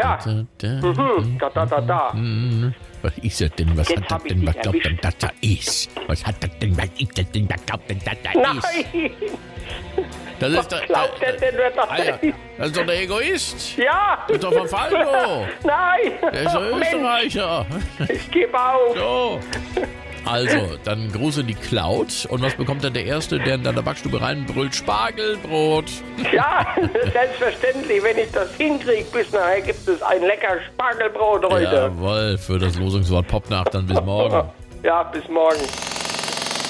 Ja. Da. Was ist das denn? Was Jetzt hat das hab ich denn? dich Was glaubt denn, erwischt. dass da ist? Was hat das denn? Was ist das denn? Was glaubt denn, dass da ist? Nein! Das Was ist doch, glaubt der denn, wer das ja, ist? das ist doch der Egoist. Ja! Das ist doch von Falco. Nein! Der ist doch Mensch, Österreicher. ich gebe auf. So. Also, dann Gruße die Cloud. Und was bekommt dann der Erste, der in deiner Backstube reinbrüllt? Spargelbrot. Ja, selbstverständlich, wenn ich das hinkriege, bis nachher gibt es ein lecker Spargelbrot heute. Jawohl, für das Losungswort Popnacht dann bis morgen. Ja, bis morgen.